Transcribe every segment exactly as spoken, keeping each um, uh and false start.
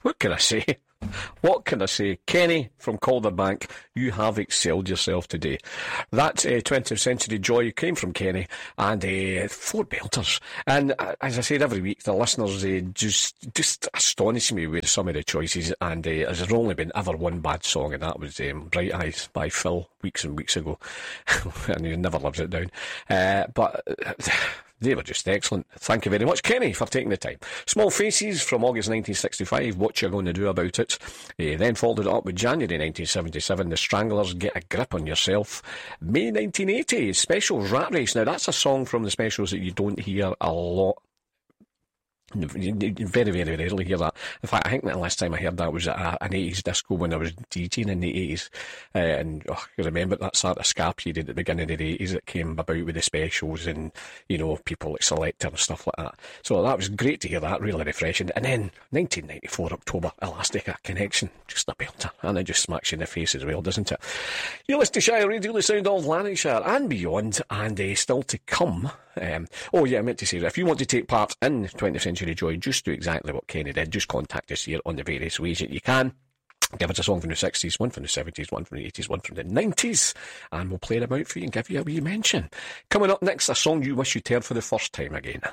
What can I say? What can I say? Kenny from Calderbank, you have excelled yourself today. That uh, twentieth Century Joy came from Kenny, and uh, four belters. And uh, as I said every week, the listeners uh, just just astonish me with some of the choices, and uh, there's only been ever one bad song, and that was um, Bright Eyes by Phil weeks and weeks ago. And he never lives it down. Uh, but... Uh, They were just excellent. Thank you very much, Kenny, for taking the time. Small Faces from August nineteen sixty-five, What You Gonna Do About It. Uh, then followed it up with January nineteen seventy-seven, The Stranglers, Get a Grip on Yourself. May nineteen eighty, Specials, Rat Race. Now, that's a song from the Specials that you don't hear a lot. You very, very rarely hear that. In fact, I think the last time I heard that was at a, an eighties disco when I was DJing in the eighties. Uh, and oh, I remember that sort of ska period at the beginning of the eighties that came about with the Specials and, you know, people like Selector and stuff like that. So that was great to hear that, really refreshing. And then nineteen ninety-four, October, Elastica Connection, just a belter. And it just smacks you in the face as well, doesn't it? You listen to Shire Radio, the sound of Lanarkshire and beyond, and uh, still to come. Um, oh yeah, I meant to say that if you want to take part in twentieth Century Joy, just do exactly what Kenny did. Just contact us here on the various ways that you can. Give us a song from the sixties, one from the seventies, one from the eighties, one from the nineties, and we'll play them out for you and give you a wee mention. Coming up next, a song you wish you'd heard for the first time again.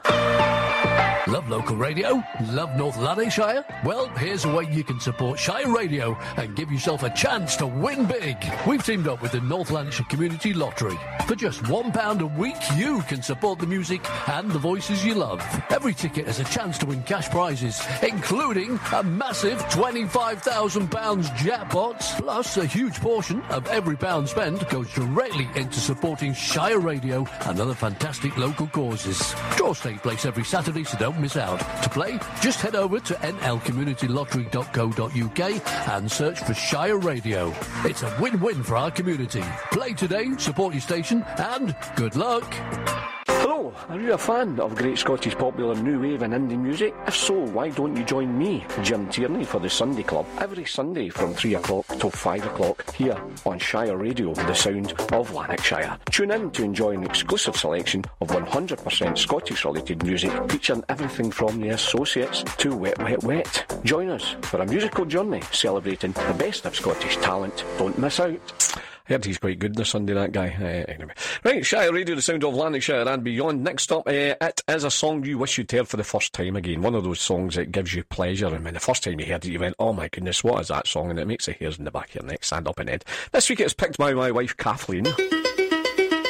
Love local radio? Love North Lanarkshire? Well, here's a way you can support Shire Radio and give yourself a chance to win big. We've teamed up with the North Lanarkshire Community Lottery. For just one pound a week, you can support the music and the voices you love. Every ticket has a chance to win cash prizes, including a massive twenty-five thousand pounds jackpot. Plus, a huge portion of every pound spent goes directly into supporting Shire Radio and other fantastic local causes. Draws take place every Saturday, so don't miss out. To play, just head over to n l community lottery dot co dot u k and search for Shire Radio. It's a win-win for our community. Play today, support your station, and good luck. Hello, are you a fan of great Scottish popular new wave and indie music? If so, why don't you join me, Jim Tierney, for the Sunday Club every Sunday from three o'clock till five o'clock here on Shire Radio, the sound of Lanarkshire. Tune in to enjoy an exclusive selection of one hundred percent Scottish related music featuring everything from The Associates to Wet Wet Wet. Join us for a musical journey celebrating the best of Scottish talent. Don't miss out. I heard he's quite good this Sunday, that guy. Uh, anyway. Right, Shire Radio, the sound of Lanarkshire and beyond. Next up, uh, it is a song you wish you'd heard for the first time again. One of those songs that gives you pleasure. And when the first time you heard it, you went, oh my goodness, what is that song? And it makes the hairs in the back of your neck stand up and head. This week it's picked by my wife, Kathleen. And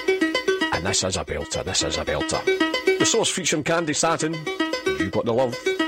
this is a belter, this is a belter. The source featuring Candy Satin. You got the love.